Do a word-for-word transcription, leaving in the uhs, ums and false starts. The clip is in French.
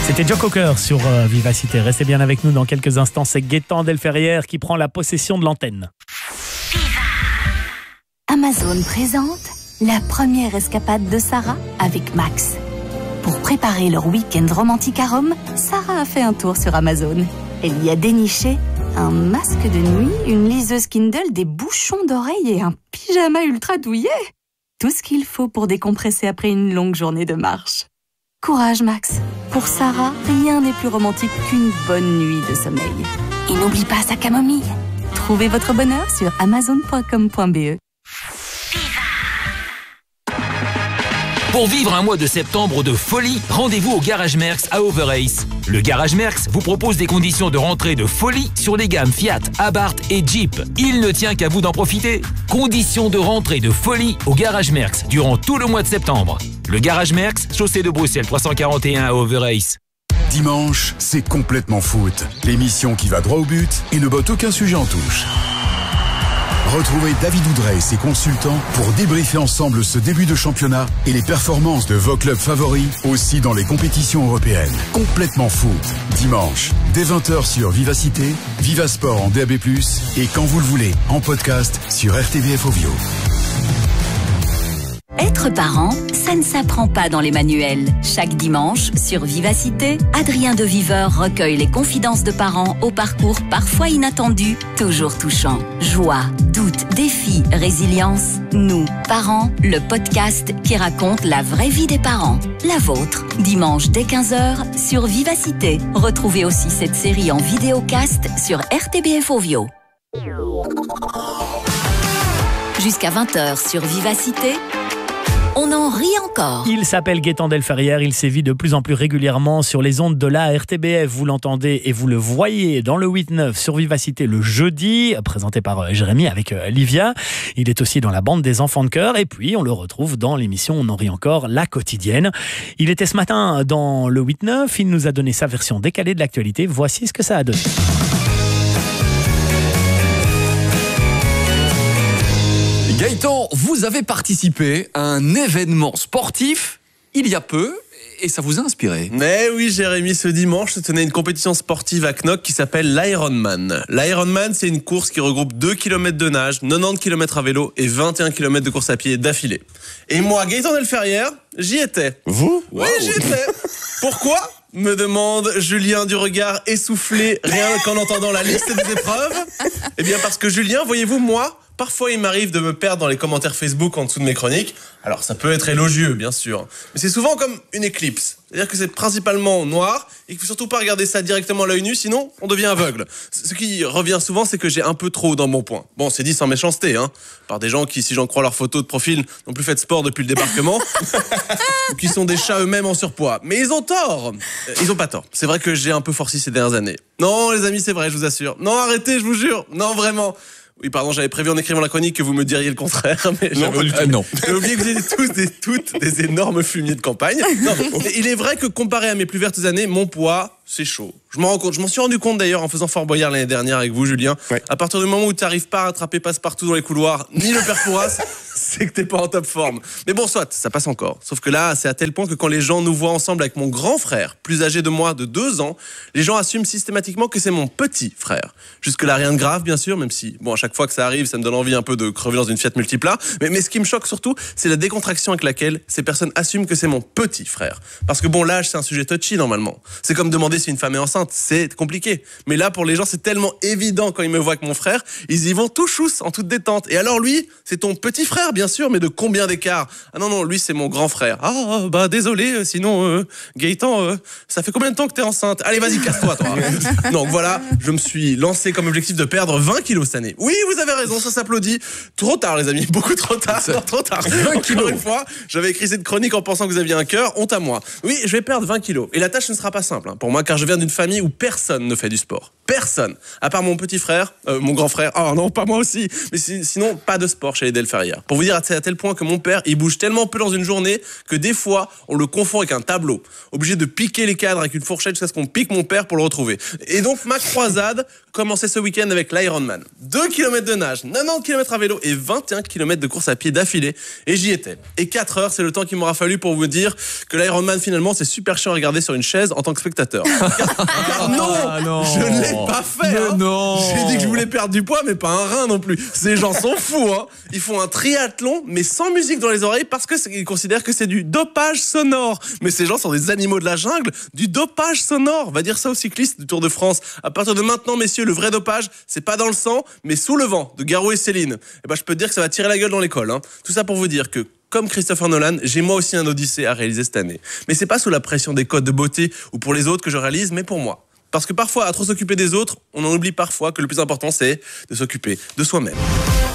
C'était Joe Cocker sur euh, Vivacité. Restez bien avec nous dans quelques instants. C'est Gaëtan Delferrière qui prend la possession de l'antenne. Amazon présente la première escapade de Sarah avec Max. Pour préparer leur week-end romantique à Rome, Sarah a fait un tour sur Amazon. Elle y a déniché un masque de nuit, une liseuse Kindle, des bouchons d'oreilles et un pyjama ultra douillet. Tout ce qu'il faut pour décompresser après une longue journée de marche. Courage Max. Pour Sarah, rien n'est plus romantique qu'une bonne nuit de sommeil. Et n'oublie pas sa camomille. Trouvez votre bonheur sur amazon point com point b e. Pour vivre un mois de septembre de folie, rendez-vous au Garage Merckx à Overace. Le Garage Merckx vous propose des conditions de rentrée de folie sur les gammes Fiat, Abarth et Jeep. Il ne tient qu'à vous d'en profiter. Conditions de rentrée de folie au Garage Merckx durant tout le mois de septembre. Le Garage Merckx, chaussée de Bruxelles trois cent quarante et un à Overace. Dimanche, c'est complètement foot. L'émission qui va droit au but et ne botte aucun sujet en touche. Retrouvez David Oudrey et ses consultants pour débriefer ensemble ce début de championnat et les performances de vos clubs favoris, aussi dans les compétitions européennes. Complètement foot. Dimanche, dès vingt heures sur Vivacité, Vivasport en D A B plus, et quand vous le voulez, en podcast sur R T B F Ovio. Être parent, ça ne s'apprend pas dans les manuels. Chaque dimanche, sur Vivacité, Adrien de Viveur recueille les confidences de parents au parcours parfois inattendu, toujours touchant. Joie, doute, défi, résilience. Nous, parents, le podcast qui raconte la vraie vie des parents. La vôtre, dimanche dès quinze heures sur Vivacité. Retrouvez aussi cette série en vidéocast sur R T B F Ovio. Jusqu'à vingt heures sur Vivacité. On en rit encore. Il s'appelle Gaëtan Delferrière, il sévit de plus en plus régulièrement sur les ondes de la R T B F. Vous l'entendez et vous le voyez dans le huit neuf sur Vivacité le jeudi, présenté par Jérémy avec Livia. Il est aussi dans la bande des enfants de cœur et puis on le retrouve dans l'émission On en rit encore, la quotidienne. Il était ce matin dans le huit neuf, il nous a donné sa version décalée de l'actualité. Voici ce que ça a donné. Gaëtan, vous avez participé à un événement sportif il y a peu et ça vous a inspiré. Mais oui, Jérémy, ce dimanche se tenait une compétition sportive à Knock qui s'appelle l'Ironman. L'Ironman, c'est une course qui regroupe deux kilomètres de nage, quatre-vingt-dix kilomètres à vélo et vingt et un kilomètres de course à pied d'affilée. Et moi, Gaëtan Delferrière, j'y étais. Vous ? Oui, wow. J'y étais. Pourquoi ? Me demande Julien du regard essoufflé rien qu'en entendant la liste des épreuves. Eh bien parce que Julien, voyez-vous, moi, parfois il m'arrive de me perdre dans les commentaires Facebook en dessous de mes chroniques. Alors ça peut être élogieux, bien sûr, mais c'est souvent comme une éclipse. C'est-à-dire que c'est principalement noir et qu'il faut surtout pas regarder ça directement à l'œil nu, sinon on devient aveugle. Ce qui revient souvent, c'est que j'ai un peu trop dans mon point. Bon, c'est dit sans méchanceté, hein, par des gens qui, si j'en crois leurs photos de profil, n'ont plus fait de sport depuis le débarquement, ou qui sont des chats eux-mêmes en surpoids. Mais ils ont tort. Ils ont pas tort. C'est vrai que j'ai un peu forci ces dernières années. Non, les amis, c'est vrai, je vous assure. Non, arrêtez, je vous jure. Non, vraiment. Oui, pardon, j'avais prévu en écrivant la chronique que vous me diriez le contraire, mais non, pas du tout. Euh, non. J'ai oublié que vous étiez tous des, toutes des énormes fumiers de campagne. Non, il est vrai que comparé à mes plus vertes années, mon poids, c'est chaud. Je m'en rends compte. Je m'en suis rendu compte d'ailleurs en faisant Fort Boyard l'année dernière avec vous, Julien. Ouais. À partir du moment où tu n'arrives pas à rattraper passe-partout dans les couloirs, ni le père Fouras, c'est que t'es pas en top forme. Mais bon, soit, ça passe encore. Sauf que là, c'est à tel point que quand les gens nous voient ensemble avec mon grand frère, plus âgé de moi de deux ans, les gens assument systématiquement que c'est mon petit frère. Jusque-là, rien de grave, bien sûr, même si, bon, à chaque fois que ça arrive, ça me donne envie un peu de crever dans une Fiat Multipla. Mais, mais ce qui me choque surtout, c'est la décontraction avec laquelle ces personnes assument que c'est mon petit frère. Parce que bon, l'âge, c'est un sujet touchy, normalement. C'est comme demander si une femme est enceinte. C'est compliqué. Mais là, pour les gens, c'est tellement évident quand ils me voient avec mon frère, ils y vont tout chousse, en toute détente. Et alors lui, c'est ton petit frère, bien sûr, mais de combien d'écart ? Ah non, non, lui, c'est mon grand frère. Ah, bah désolé, sinon, euh, Gaëtan, euh, ça fait combien de temps que t'es enceinte ? Allez, vas-y, casse-toi, toi. Donc voilà, je me suis lancé comme objectif de perdre vingt kilos cette année. Oui, vous avez raison, ça s'applaudit. Trop tard, les amis, beaucoup trop tard. Non, trop tard. vingt kilos. Encore une fois, j'avais écrit cette chronique en pensant que vous aviez un cœur, honte à moi. Oui, je vais perdre vingt kilos. Et la tâche ne sera pas simple, hein, pour moi, car je viens d'une famille où personne ne fait du sport. Personne, à part mon petit frère, euh, mon grand frère, oh non, pas moi aussi, mais si, sinon, pas de sport chez les Delferrières. Pour vous dire, c'est à tel point que mon père, il bouge tellement peu dans une journée que des fois, on le confond avec un tableau. Obligé de piquer les cadres avec une fourchette jusqu'à ce qu'on pique mon père pour le retrouver. Et donc, ma croisade commençait ce week-end avec l'Ironman. deux kilomètres de nage, quatre-vingt-dix kilomètres à vélo et vingt et un kilomètres de course à pied d'affilée. Et j'y étais. Et quatre heures, c'est le temps qu'il m'aura fallu pour vous dire que l'Ironman, finalement, c'est super chiant à regarder sur une chaise en tant que spectateur. Car, car non, Ah non. je ne l'ai pas fait. Hein. Non. J'ai dit que je voulais perdre du poids, mais pas un rein non plus. Ces gens sont fous. Hein. Ils font un triathlon, mais sans musique dans les oreilles parce qu'ils considèrent que c'est du dopage sonore. Mais ces gens sont des animaux de la jungle. Du dopage sonore. On va dire ça aux cyclistes du Tour de France. À partir de maintenant, messieurs, le vrai dopage, c'est pas dans le sang, mais sous le vent, de Garou et Céline. Et ben, je peux te dire que ça va tirer la gueule dans l'école. Hein. Tout ça pour vous dire que comme Christopher Nolan, j'ai moi aussi un Odyssée à réaliser cette année. Mais c'est pas sous la pression des codes de beauté ou pour les autres que je réalise, mais pour moi. Parce que parfois, à trop s'occuper des autres, on en oublie parfois que le plus important, c'est de s'occuper de soi-même.